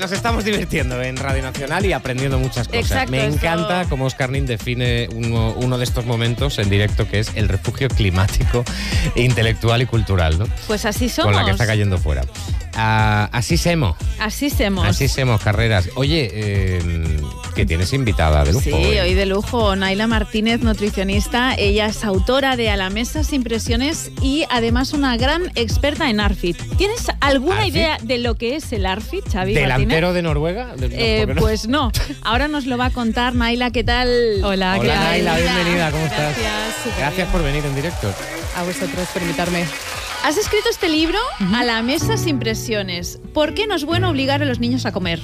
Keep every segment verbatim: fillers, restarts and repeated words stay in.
nos estamos divirtiendo en Radio Nacional y aprendiendo muchas cosas. Exacto, Me esto... encanta cómo Óscar Nin define uno, uno de estos momentos en directo, que es el refugio climático, intelectual y cultural, ¿no? Pues así somos. Con la que está cayendo fuera. Uh, así semos. Así semos. Así semos, Carreras. Oye, eh, que tienes invitada de lujo. Sí, hoy. hoy de lujo. Naila Martínez, nutricionista. Ella es autora de A la Mesa Sin Presiones y además una gran experta en ARFID. ¿Tienes alguna ¿ARFID? idea de lo que es el ARFID, Xavi ¿Delantero Martínez? de Noruega? No, Eh, no? pues no. Ahora nos lo va a contar Naila. ¿Qué tal? Hola, ¿qué Hola, tal? Naila, bienvenida. ¿Cómo estás? Gracias, súper Gracias bien. por venir en directo. A vosotros por invitarme. Has escrito este libro, uh-huh. A la Mesa Sin Presiones. ¿Por qué no es bueno obligar a los niños a comer?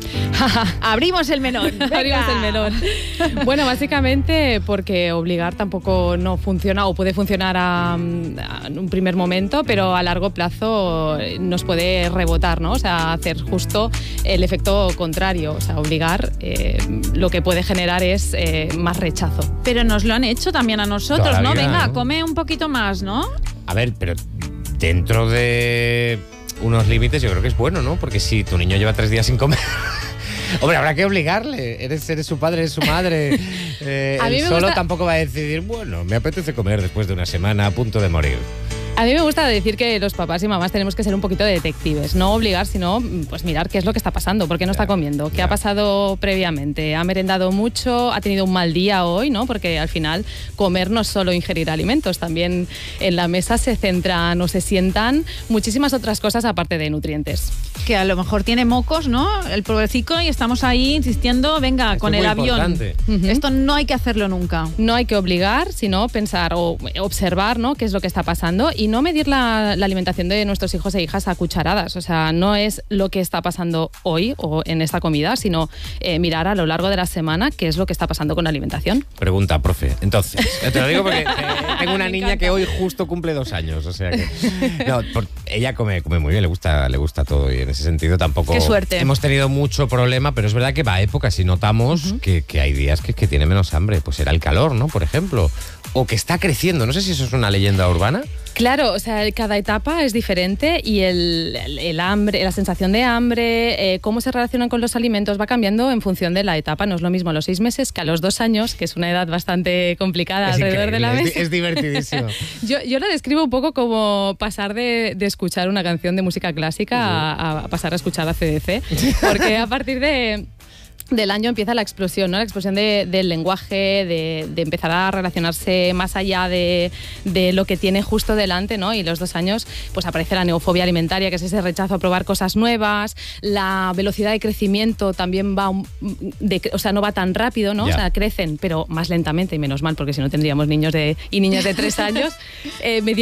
Abrimos el melón. Venga. Abrimos el melón. Bueno, básicamente porque obligar tampoco no funciona o puede funcionar a, a un primer momento, pero a largo plazo nos puede rebotar, ¿no? O sea, hacer justo el efecto contrario. O sea, obligar eh, lo que puede generar es eh, más rechazo. Pero nos lo han hecho también a nosotros, Toda la ¿no? vida, Venga, ¿no? come un poquito más, ¿no? A ver, pero dentro de unos límites yo creo que es bueno, ¿no? Porque si tu niño lleva tres días sin comer... Hombre, habrá que obligarle. Eres, eres su padre, eres su madre. Eh, A mí él me solo gusta... tampoco va a decidir, bueno, me apetece comer después de una semana a punto de morir. A mí me gusta decir que los papás y mamás tenemos que ser un poquito detectives, no obligar, sino pues mirar qué es lo que está pasando, por qué no está comiendo, qué ya. ha pasado previamente, ha merendado mucho, ha tenido un mal día hoy, ¿no? Porque al final comer no es solo ingerir alimentos, también en la mesa se centran o se sientan muchísimas otras cosas aparte de nutrientes. Que a lo mejor tiene mocos, ¿no? El pobrecito, y estamos ahí insistiendo, venga, Esto con es el muy avión. importante. Uh-huh. Esto no hay que hacerlo nunca. No hay que obligar, sino pensar o observar, ¿no? Qué es lo que está pasando y no medir la, la alimentación de nuestros hijos e hijas a cucharadas. O sea, no es lo que está pasando hoy o en esta comida, sino eh, mirar a lo largo de la semana qué es lo que está pasando con la alimentación. Pregunta, profe. Entonces, te lo digo porque eh, tengo una Me niña encanta. que hoy justo cumple dos años, o sea que... No, por, ella come, come muy bien, le gusta, le gusta todo y en ese sentido tampoco... Qué suerte. Hemos tenido mucho problema, pero es verdad que va a épocas y notamos uh-huh. que, que hay días que, que tiene menos hambre. Pues era el calor, ¿no? Por ejemplo. O que está creciendo. No sé si eso es una leyenda urbana. Claro, o sea, cada etapa es diferente y el, el, el hambre, la sensación de hambre, eh, cómo se relacionan con los alimentos va cambiando en función de la etapa. No es lo mismo a los seis meses que a los dos años, que es una edad bastante complicada es alrededor de la mesa. Es, es divertidísimo. yo, yo lo describo un poco como pasar de, de escuchar una canción de música clásica uh-huh. a, a pasar a escuchar a C D C, porque a partir de... del año empieza la explosión, ¿no? La explosión de, del lenguaje, de, de empezar a relacionarse más allá de, de lo que tiene justo delante, ¿no? Y los dos años pues aparece la neofobia alimentaria, que es ese rechazo a probar cosas nuevas, la velocidad de crecimiento también va, de, o sea, no va tan rápido, ¿no? Yeah. O sea, crecen, pero más lentamente y menos mal, porque si no tendríamos niños de, y niñas de tres años. Eh,